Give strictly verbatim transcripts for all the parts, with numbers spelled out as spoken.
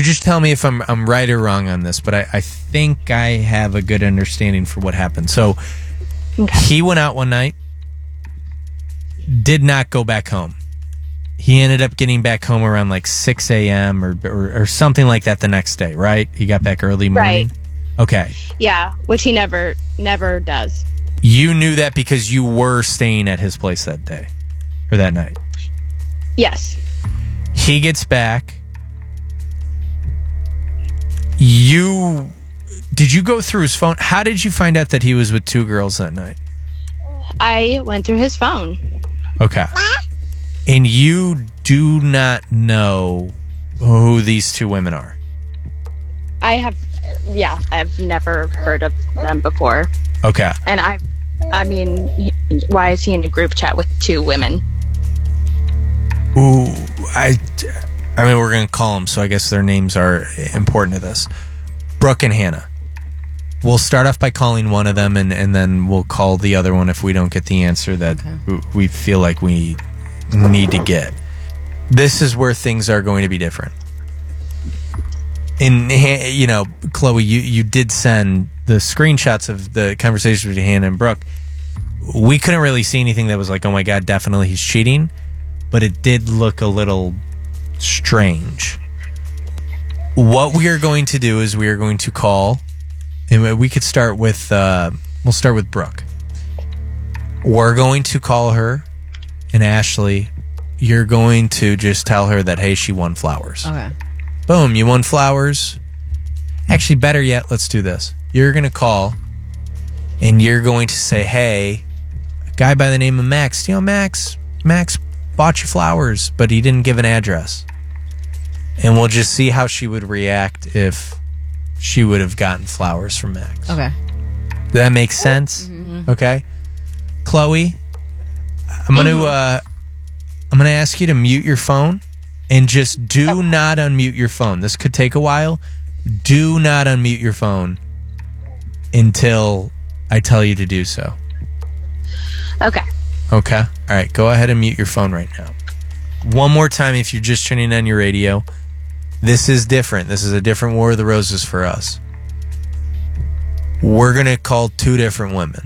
just tell me if I'm I'm right or wrong on this, but I, I think I have a good understanding for what happened. So okay. He went out one night, did not go back home. He ended up getting back home around like six a.m. Or, or or something like that the next day, right? He got back early morning? Right. Okay. Yeah, which he never, never does. You knew that because you were staying at his place that day, or that night? Yes. He gets back. You, did you go through his phone? How did you find out that he was with two girls that night? I went through his phone. Okay. And you do not know who these two women are? I have, yeah, I've never heard of them before. Okay. And I, I mean, why is he in a group chat with two women? Ooh, I, I mean, we're going to call them, so I guess their names are important to this. Brooke and Hannah. We'll start off by calling one of them, and, and then we'll call the other one if we don't get the answer that okay. we feel like we need to get. This is where things are going to be different. And, you know, Chloe, you, you did send the screenshots of the conversation between Hannah and Brooke. We couldn't really see anything that was like, oh my God, definitely he's cheating. But it did look a little strange. What we are going to do is we are going to call, and we could start with, uh, we'll start with Brooke. We're going to call her, and Ashley, you're going to just tell her that, hey, she won flowers. Okay. Boom, you won flowers. Actually, better yet, let's do this. You're going to call, and you're going to say, hey, a guy by the name of Max. You know, Max, Max bought you flowers, but he didn't give an address. And we'll just see how she would react if she would have gotten flowers from Max. Okay. Does that make sense? Mm-hmm. Okay. Chloe, I'm going to uh, I'm going to ask you to mute your phone. And just do not unmute your phone. This could take a while. Do not unmute your phone until I tell you to do so. Okay. Okay. All right. Go ahead and mute your phone right now. One more time if you're just turning on your radio. This is different. This is a different War of the Roses for us. We're going to call two different women.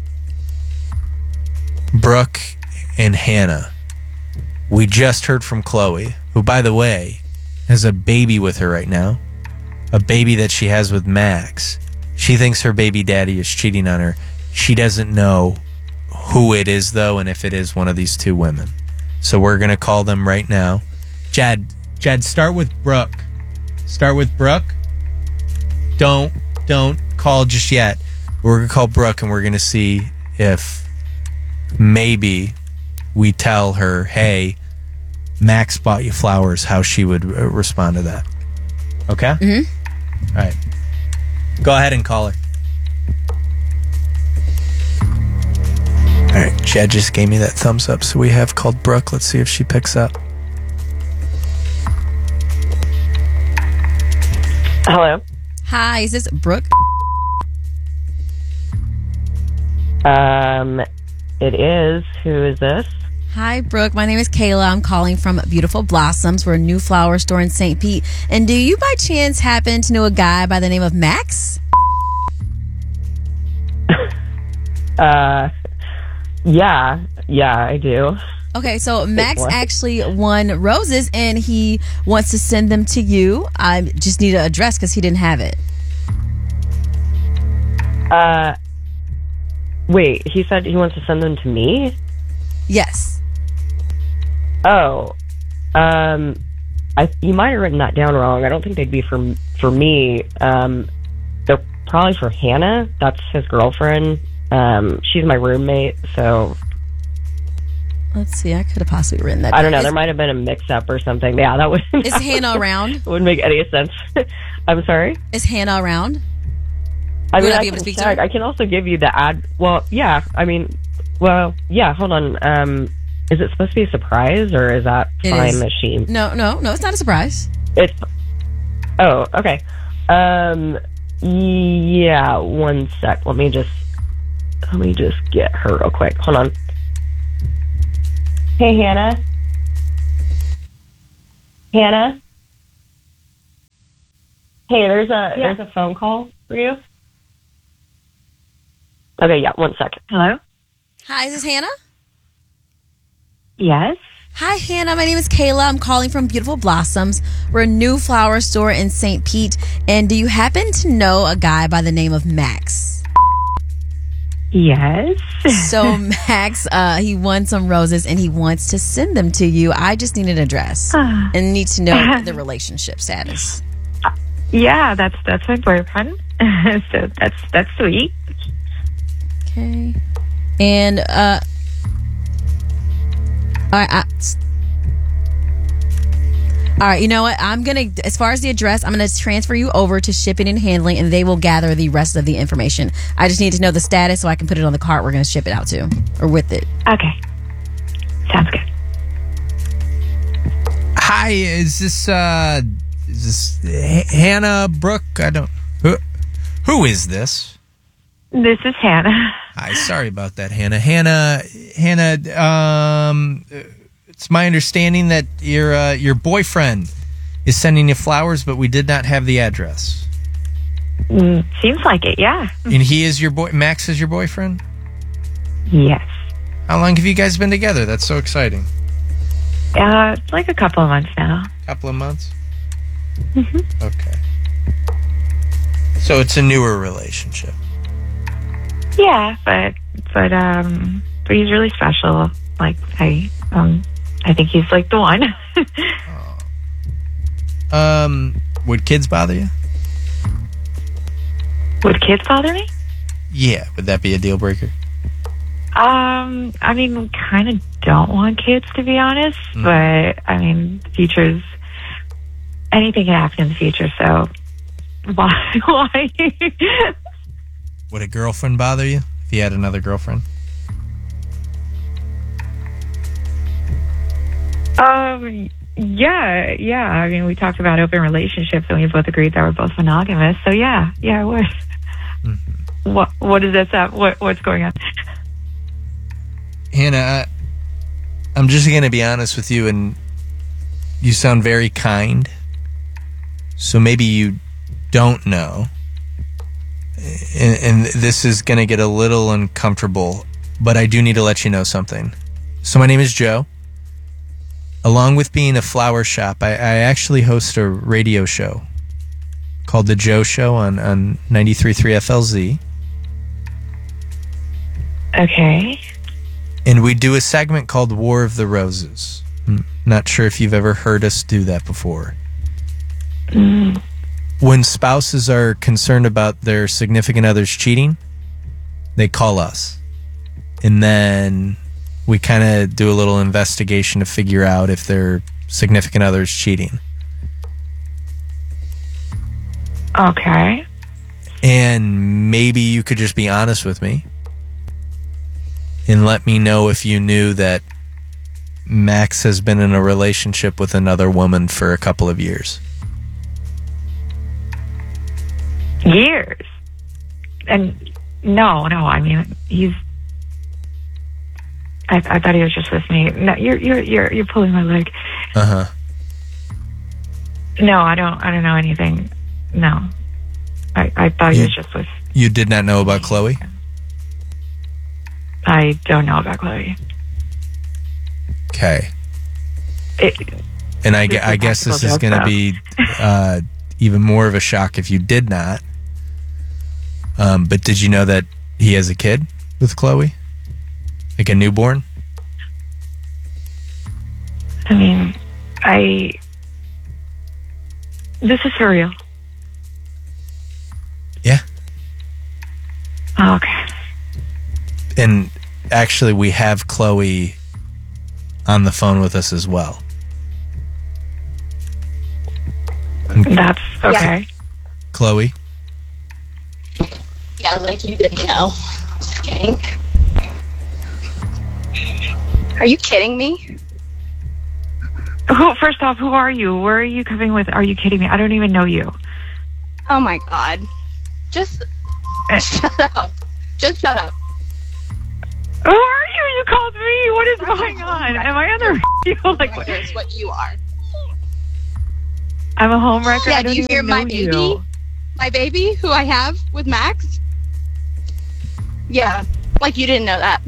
Brooke and Hannah. We just heard from Chloe, who, by the way, has a baby with her right now. A baby that she has with Max. She thinks her baby daddy is cheating on her. She doesn't know who it is, though, and if it is one of these two women. So we're going to call them right now. Jad, Jad, start with Brooke. Start with Brooke. Don't, don't call just yet. We're going to call Brooke, and we're going to see if maybe we tell her, hey, Max bought you flowers, how she would uh, respond to that. Okay? Mm-hmm. All right. Go ahead and call her. All right. Jed just gave me that thumbs up, so we have called Brooke. Let's see if she picks up. Hello. Hi, is this Brooke? Um, it is. Who is this? Hi, Brooke. My name is Kayla. I'm calling from Beautiful Blossoms. We're a new flower store in Saint Pete. And do you by chance happen to know a guy by the name of Max? uh, yeah. Yeah, I do. Okay, so Max actually won roses, and he wants to send them to you. I just need an address because he didn't have it. Uh, wait, he said he wants to send them to me? Yes. Oh, um, I you might have written that down wrong. I don't think they'd be for for me. Um, they're probably for Hannah. That's his girlfriend. Um, she's my roommate, so... Let's see, I could have possibly written that down. I don't know, is, there might have been a mix-up or something. Yeah, that would... Is Hannah around? Wouldn't make any sense. I'm sorry? Is Hannah around? I mean, I I be able can, to speak check. to her? I can also give you the ad... Well, yeah, I mean... Well, yeah, hold on. Um, is it supposed to be a surprise, or is that It fine is. that she... No, no, no, it's not a surprise. It's... Oh, okay. Um, yeah, one sec. Let me just... Let me just get her real quick. Hold on. Hey, Hannah? Hannah? Hey, there's a Yeah. there's a phone call for you. Okay, yeah, one second. Hello? Hi, is this Hannah? Yes. Hi, Hannah. My name is Kayla. I'm calling from Beautiful Blossoms. We're a new flower store in Saint Pete. And do you happen to know a guy by the name of Max? Yes. So Max, uh, he won some roses and he wants to send them to you. I just need an address and need to know the relationship status. Yeah, that's that's my boyfriend. So that's that's sweet. Okay. And uh, all right. I, all right. You know what? I'm gonna, as far as the address, I'm gonna transfer you over to shipping and handling, and they will gather the rest of the information. I just need to know the status so I can put it on the cart we're gonna ship it out to, or with it. Okay. Sounds good. Hi, is this uh is this H- Hannah Brooke? I don't who who is this? This is Hannah. Hi, sorry about that, Hannah. Hannah, Hannah. Um, it's my understanding that your uh, your boyfriend is sending you flowers, but we did not have the address. Mm, seems like it, yeah. And he is your boy. Max is your boyfriend. Yes. How long have you guys been together? That's so exciting. Uh, it's like a couple of months now. Couple of months. Mm-hmm. Okay. So it's a newer relationship. Yeah, but but um, but he's really special. Like I um, I think he's like the one. Um, would kids bother you? Would kids bother me? Yeah. Would that be a deal breaker? Um, I mean, we kind of don't want kids, to be honest. Mm. But I mean, the future's anything can happen in the future. So why? Why? Would a girlfriend bother you if you had another girlfriend? um. Yeah. Yeah. I mean, we talked about open relationships, and we both agreed that we're both monogamous. So yeah. Yeah. I would. Mm-hmm. What? What is this? At? What? What's going on? Hannah, I, I'm just going to be honest with you, and you sound very kind. So maybe you don't know. And, and this is going to get a little uncomfortable, but I do need to let you know something. So my name is Joe. Along with being a flower shop, I, I actually host a radio show called The Joe Show on, on ninety-three point three F L Z. Okay. And we do a segment called War of the Roses. I'm not sure if you've ever heard us do that before. Mm. When spouses are concerned about their significant others cheating, they call us. And then we kind of do a little investigation to figure out if their significant other's cheating. Okay. And maybe you could just be honest with me and let me know if you knew that Max has been in a relationship with another woman for a couple of years. Years. And no, no. I mean, he's. I, I thought he was just with me. No, you're you're you're you're pulling my leg. Uh huh. No, I don't. I don't know anything. No, I I thought he You- was just with. You did not know about Chloe? I don't know about Chloe. Okay. It, And I, gue- This is I guess this practical is going to joke, be uh, even more of a shock if you did not. Um, but did you know that he has a kid with Chloe? Like a newborn? I mean, I. This is for real. Yeah. Oh, okay. And actually, we have Chloe on the phone with us as well. That's okay. Chloe? Yeah, like you didn't know. Kidding. Are you kidding me? Who? First off, who are you? Where are you coming with? Are you kidding me? I don't even know you. Oh my god. Just shut up. Just shut up. Who are you? You called me. What is going on? Am I on the radio? Like, what? Here's what you are. I'm a homewrecker. Yeah, I don't do you even hear know my baby? you. My baby, who I have with Max? Yeah, like you didn't know that.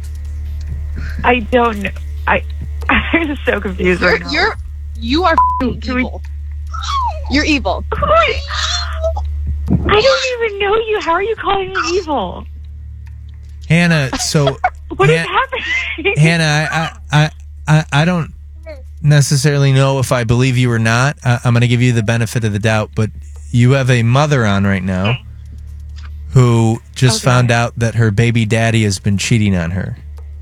I don't know. I, I'm so confused You're, right now. you're, you are f***ing Can we- evil. You're evil. I don't even know you. How are you calling me evil? Hannah, so What is Han- happening? Hannah, I, I, I, I don't necessarily know if I believe you or not. I, I'm going to give you the benefit of the doubt, but you have a mother on right now who just Okay. found out that her baby daddy has been cheating on her.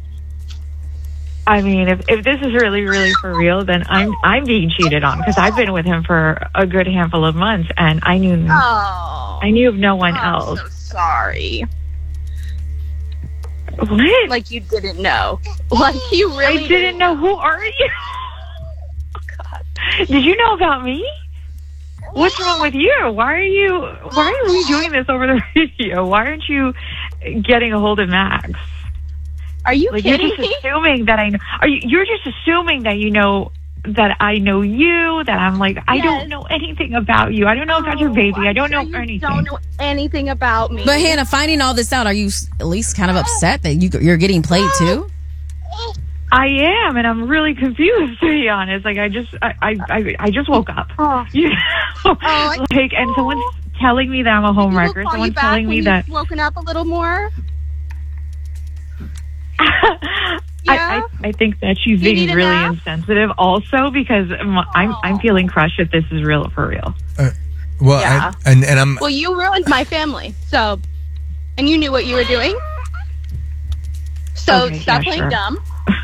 I mean, if, if this is really, really for real, then I'm I'm being cheated on because I've been with him for a good handful of months, and I knew Oh. I knew of no one I'm else. so sorry. What? Like you didn't know. Like you really I didn't know. Who are you? Did you know about me? What's wrong with you? Why are you? Why are we doing this over the radio? Why aren't you getting a hold of Max? Are you Like you're kidding just me? assuming that I know. Are you? You're just assuming that you know that I know you. That I'm like I Yes. don't know anything about you. I don't know about your baby. I don't know You anything. don't know anything about me. But Hannah, finding all this out, are you s- at least kind of upset that you you're getting played too? I am, and I'm really confused to be honest. Like I just, I, I, I, I just woke up. Oh. You know? I- like, and someone's telling me that I'm a Maybe we'll homewrecker. call you Someone's back telling when me you've that. woken up a little more. I, Yeah? I, I think that she's You need being a really nap? insensitive, also because I'm, I'm, I'm feeling crushed that this is real for real. Well, Yeah. I, and and I'm Well, you ruined my family, so, and you knew what you were doing. So Okay, stop yeah, playing sure. dumb.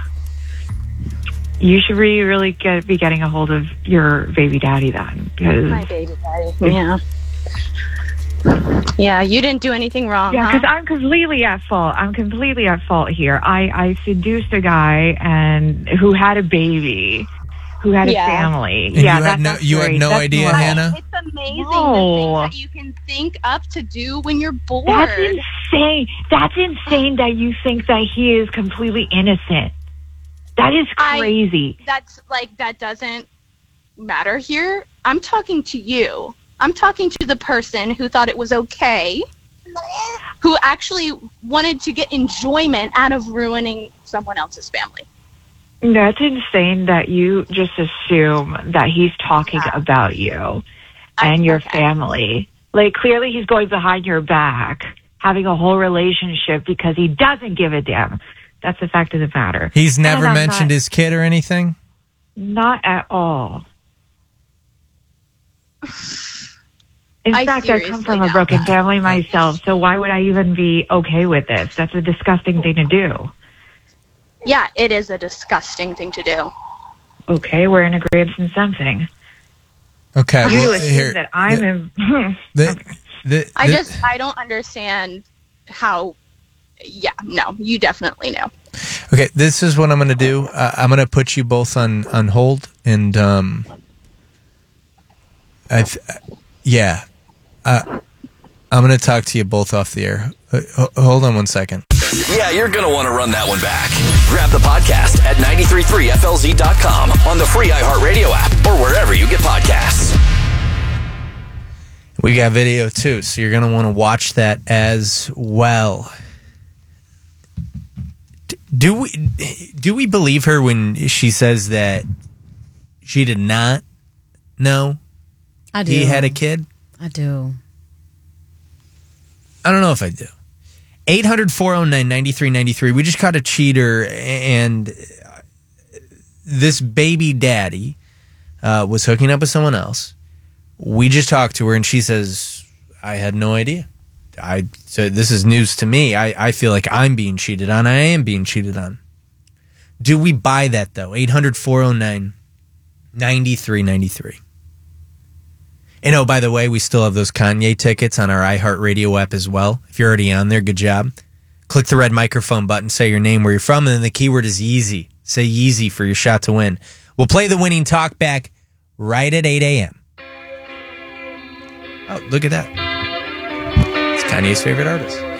You should really, really get be getting a hold of your baby daddy then, because My baby daddy. Yeah. Yeah, you didn't do anything wrong, yeah, huh? because I'm completely at fault. I'm completely at fault here. I, I seduced a guy and who had a baby, who had Yeah. a family. And yeah, you had that, no- that's you had great. no That's idea, normal. Hannah? It's amazing No. the things that you can think up to do when you're bored. That's insane. That's insane that you think that he is completely innocent. That is I- crazy. That's like that doesn't matter here. I'm talking to you. I'm talking to the person who thought it was okay, who actually wanted to get enjoyment out of ruining someone else's family. That's insane that you just assume that he's talking Yeah. about you I- and your okay. family. Like, clearly he's going behind your back, having a whole relationship because he doesn't give a damn. That's the fact of the matter. he's And never I'm mentioned not- his kid or anything. Not at all. In I fact, I come seriously from a don't. broken family myself, so why would I even be okay with this? That's a disgusting thing to do. Yeah, it is a disgusting thing to do. Okay, we're in agreement on something. Okay, You well, assume here, that I'm the, in... the, the, I the- just I don't understand how. Yeah, no, you definitely know. Okay, this is what I'm going to do. Uh, I'm going to put you both on, on hold, and um, I, th- yeah, uh, I'm going to talk to you both off the air. Uh, ho- hold on one second. Yeah, you're going to want to run that one back. Grab the podcast at nine three three F L Z dot com on the free iHeartRadio app or wherever you get podcasts. We got video too, so you're going to want to watch that as well. D- Do we do we believe her when she says that she did not know I do. he had a kid? I do. I don't know if I do. eight hundred, four oh nine, nine three nine three. We just caught a cheater, and this baby daddy uh, was hooking up with someone else. We just talked to her, and she says, I had no idea. I so this is news to me. I, I feel like I'm being cheated on. I am being cheated on. Do we buy that, though? eight hundred, four oh nine, nine three nine three. And oh, by the way, we still have those Kanye tickets on our iHeartRadio app as well. If you're already on there, good job. Click the red microphone button, say your name, where you're from, and then the keyword is Yeezy. Say Yeezy for your shot to win. We'll play the winning talk back right at eight a.m. Oh, look at that. It's Kanye's favorite artist.